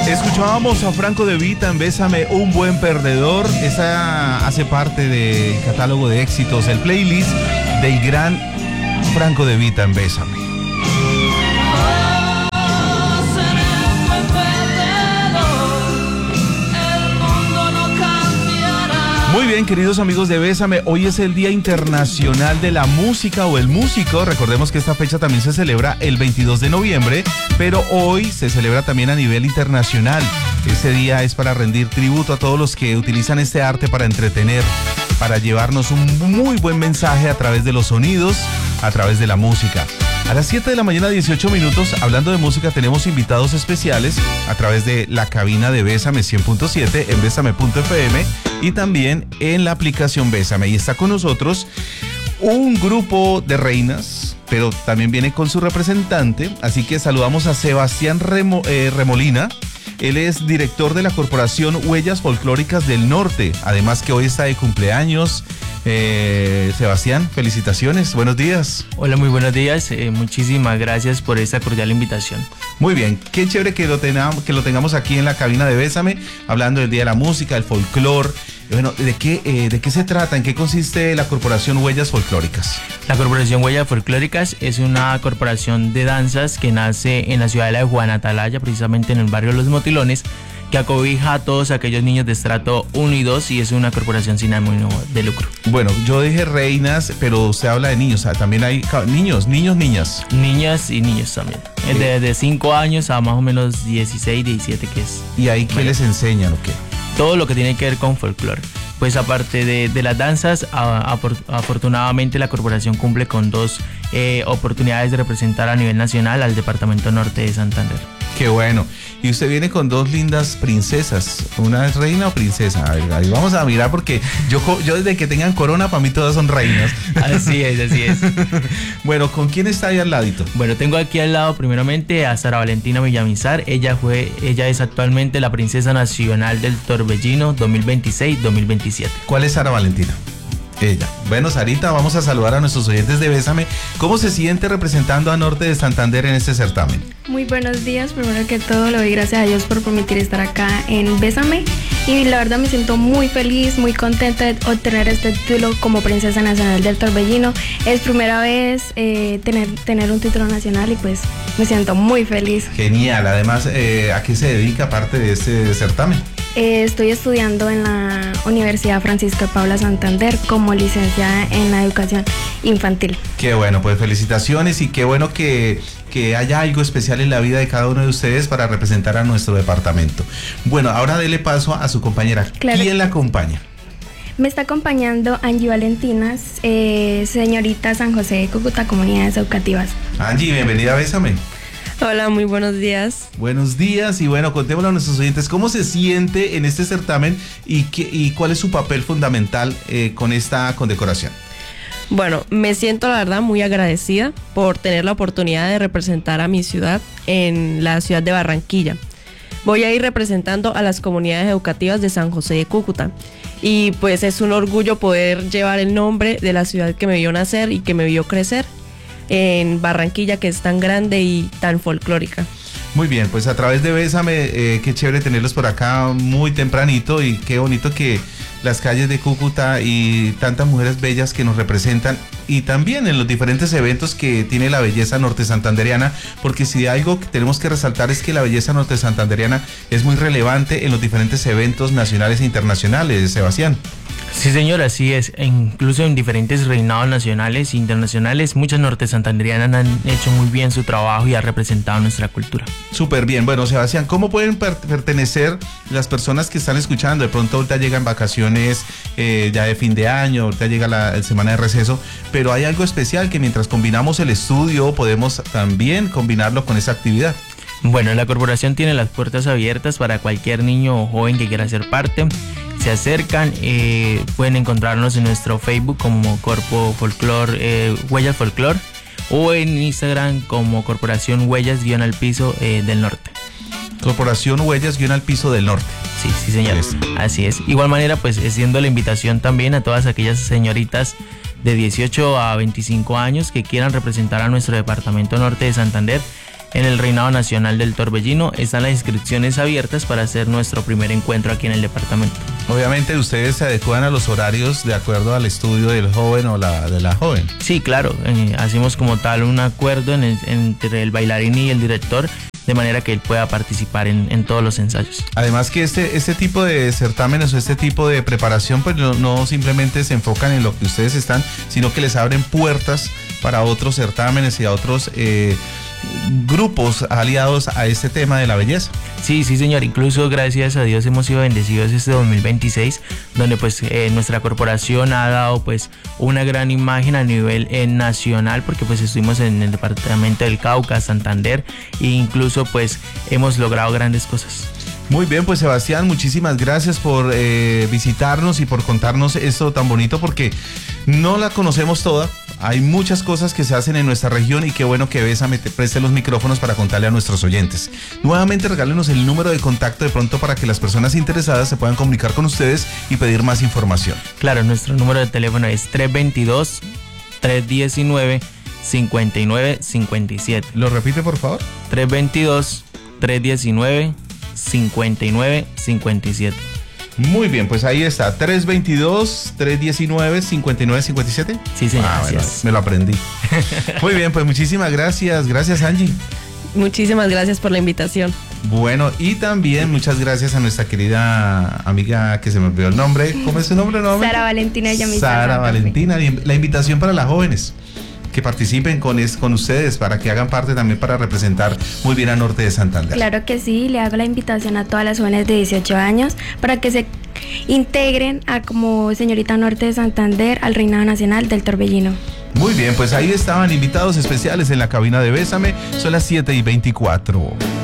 Escuchábamos a Franco De Vita en Bésame, un buen perdedor. Esa hace parte del catálogo de éxitos, el playlist del gran Franco De Vita en Bésame. Muy bien, queridos amigos de Bésame, hoy es el Día Internacional de la Música o el Músico. Recordemos que esta fecha también se celebra el 22 de noviembre, pero hoy se celebra también a nivel internacional. Este día es para rendir tributo a todos los que utilizan este arte para entretener, para llevarnos un muy buen mensaje a través de los sonidos, a través de la música. A las 7 de la mañana, 18 minutos, hablando de música, tenemos invitados especiales a través de la cabina de Bésame 100.7 en Bésame.fm y también en la aplicación Bésame. Y está con nosotros un grupo de reinas, pero también viene con su representante, así que saludamos a Sebastián Remolina. Él es director de la Corporación Huellas Folclóricas del Norte, además que hoy está de cumpleaños. Sebastián, felicitaciones, buenos días. Hola, muy buenos días, muchísimas gracias por esta cordial invitación. Muy bien, qué chévere que lo tengamos aquí en la cabina de Bésame, hablando del Día de la Música, el folclor. Bueno, ¿de qué se trata? ¿En qué consiste la Corporación Huellas Folclóricas? La Corporación Huellas Folclóricas es una corporación de danzas que nace en la ciudadela de Juan Atalaya, precisamente en el barrio Los Motilones, que acobija a todos aquellos niños de estrato 1 y 2 y es una corporación sin ánimo de lucro. Bueno, yo dije reinas, pero usted habla de niños, también hay niños, niñas. Niñas y niños también, de 5 años a más o menos 16, 17 que es. ¿Y ahí qué les enseñan o qué? Todo lo que tiene que ver con folclore. Pues aparte de las danzas, afortunadamente la corporación cumple con 2 oportunidades de representar a nivel nacional al departamento norte de Santander. Qué bueno. Y usted viene con 2 lindas princesas. ¿Una es reina o princesa? Ahí vamos a mirar porque yo desde que tengan corona, para mí todas son reinas. Así es. Bueno, ¿con quién está ahí al ladito? Bueno, tengo aquí al lado primeramente a Sara Valentina Villamizar. Ella es actualmente la princesa nacional del Torbellino 2026-2027. ¿Cuál es Sara Valentina? Ella. Bueno, Sarita, vamos a saludar a nuestros oyentes de Bésame. ¿Cómo se siente representando a Norte de Santander en este certamen? Muy buenos días, primero que todo le doy gracias a Dios por permitir estar acá en Bésame y la verdad me siento muy feliz, muy contenta de obtener este título como Princesa Nacional del Torbellino. Es primera vez tener un título nacional y pues me siento muy feliz. Genial, además, ¿a qué se dedica aparte de este certamen? Estoy estudiando en la Universidad Francisco de Paula Santander como licenciada en la educación infantil. Qué bueno, pues felicitaciones y qué bueno que haya algo especial en la vida de cada uno de ustedes para representar a nuestro departamento. Bueno, ahora dele paso a su compañera. Claro. ¿Quién la acompaña? Me está acompañando Angie Valentinas, señorita San José de Cúcuta, Comunidades Educativas. Angie, bienvenida a Bésame. Hola, muy buenos días. Buenos días y bueno, contémosle a nuestros oyentes cómo se siente en este certamen y cuál es su papel fundamental con esta condecoración. Bueno, me siento la verdad muy agradecida por tener la oportunidad de representar a mi ciudad en la ciudad de Barranquilla. Voy a ir representando a las comunidades educativas de San José de Cúcuta y pues es un orgullo poder llevar el nombre de la ciudad que me vio nacer y que me vio crecer en Barranquilla, que es tan grande y tan folclórica. Muy bien, pues a través de Bésame, qué chévere tenerlos por acá muy tempranito y qué bonito que las calles de Cúcuta y tantas mujeres bellas que nos representan y también en los diferentes eventos que tiene la belleza norte santanderiana, porque si algo que tenemos que resaltar es que la belleza norte santanderiana es muy relevante en los diferentes eventos nacionales e internacionales, Sebastián. Sí, señor, así es. Incluso en diferentes reinados nacionales e internacionales, muchas norte santanderianas han hecho muy bien su trabajo y han representado nuestra cultura. Súper bien. Bueno, Sebastián, ¿cómo pueden pertenecer las personas que están escuchando? De pronto ahorita llegan vacaciones ya de fin de año, ahorita llega la semana de receso, pero hay algo especial que mientras combinamos el estudio podemos también combinarlo con esa actividad. Bueno, la corporación tiene las puertas abiertas para cualquier niño o joven que quiera ser parte. Se acercan, pueden encontrarnos en nuestro Facebook como Corpo Folclor, Huellas Folclor, o en Instagram como Corporación Huellas-al-Piso del Norte. Corporación Huellas-al-Piso del Norte. Sí, señor. Así es. Igual manera, pues haciendo la invitación también a todas aquellas señoritas de 18 a 25 años que quieran representar a nuestro departamento norte de Santander. en el Reinado Nacional del Torbellino. Están las inscripciones abiertas para hacer nuestro primer encuentro aquí en el departamento. Obviamente ustedes se adecuan a los horarios de acuerdo al estudio del joven o de la joven. Sí, claro, hacemos como tal un acuerdo entre el bailarín y el director, de manera que él pueda participar en todos los ensayos. Además que este tipo de certámenes o este tipo de preparación pues no simplemente se enfocan en lo que ustedes están, sino que les abren puertas para otros certámenes y a otros grupos aliados a este tema de la belleza. Sí, señor, incluso gracias a Dios hemos sido bendecidos este 2026, donde pues nuestra corporación ha dado pues una gran imagen a nivel nacional, porque pues estuvimos en el departamento del Cauca, Santander, e incluso pues hemos logrado grandes cosas. Muy bien, pues Sebastián, muchísimas gracias por visitarnos y por contarnos esto tan bonito, porque no la conocemos toda. Hay muchas cosas que se hacen en nuestra región y qué bueno que Bésame te preste los micrófonos para contarle a nuestros oyentes. Nuevamente regálenos el número de contacto de pronto para que las personas interesadas se puedan comunicar con ustedes y pedir más información. Claro, nuestro número de teléfono es 322-319-5957. ¿Lo repite, por favor? 322-319-5957. Muy bien, pues ahí está, 322-319-5957. Sí, señor. Bueno, me lo aprendí. Muy bien, pues muchísimas gracias. Gracias, Angie. Muchísimas gracias por la invitación. Bueno, y también muchas gracias a nuestra querida amiga que se me olvidó el nombre. ¿Cómo es su nombre nuevamente? Sara Valentina. Sara Valentina, la invitación para las jóvenes que participen con ustedes, para que hagan parte también, para representar muy bien a Norte de Santander. Claro que sí, le hago la invitación a todas las jóvenes de 18 años para que se integren a como señorita Norte de Santander al Reinado Nacional del Torbellino. Muy bien, pues ahí estaban invitados especiales en la cabina de Bésame, son las 7:24.